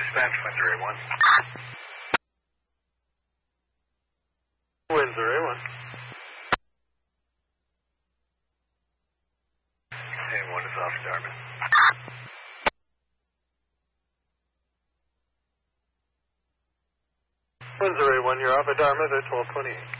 Dispatch, Windsor A1. Windsor A1. A1 is off Dartmouth. Windsor A1, you're off at Dartmouth at 12:28.